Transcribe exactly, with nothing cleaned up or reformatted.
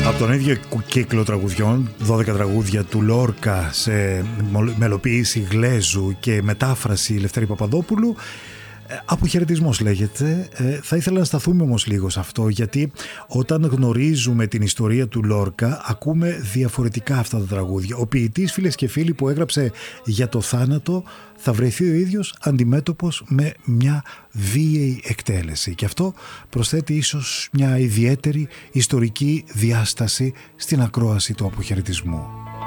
Από τον ίδιο κύκλο τραγουδιών, δώδεκα τραγούδια του Λόρκα σε μελοποίηση Γλέζου και μετάφραση Λευτέρη Παπαδόπουλου, αποχαιρετισμός λέγεται. Ε, θα ήθελα να σταθούμε όμως λίγο σε αυτό, γιατί όταν γνωρίζουμε την ιστορία του Λόρκα ακούμε διαφορετικά αυτά τα τραγούδια. Ο ποιητής, φίλες και φίλοι, που έγραψε για το θάνατο θα βρεθεί ο ίδιος αντιμέτωπος με μια βίαιη εκτέλεση, και αυτό προσθέτει ίσως μια ιδιαίτερη ιστορική διάσταση στην ακρόαση του αποχαιρετισμού.